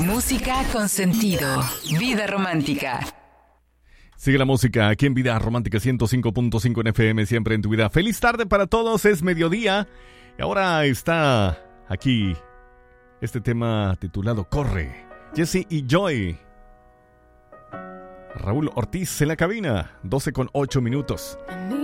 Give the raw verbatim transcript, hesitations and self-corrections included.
Música con sentido. Vida romántica. Sigue la música aquí en Vida Romántica ciento cinco punto cinco en F M, siempre en tu vida. Feliz tarde para todos, es mediodía. Y ahora está aquí este tema titulado Corre. Jesse y Joy. Raúl Ortiz en la cabina, doce con ocho minutos.